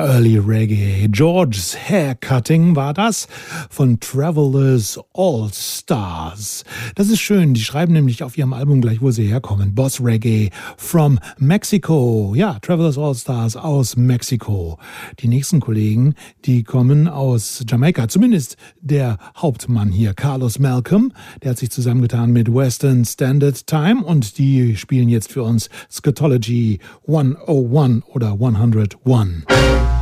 Early Reggae. George's Haircutting war das von Travelers All Stars. Das ist schön, die schreiben nämlich auf ihrem Album gleich, wo sie herkommen. Boss Reggae from Mexico. Ja, Travelers All Stars aus Mexiko. Die nächsten Kollegen, die kommen aus Jamaika. Zumindest der Hauptmann hier, Carlos Malcolm. Der hat sich zusammengetan mit Western Standard Time und die spielen jetzt für uns Scatology 101 oder 101.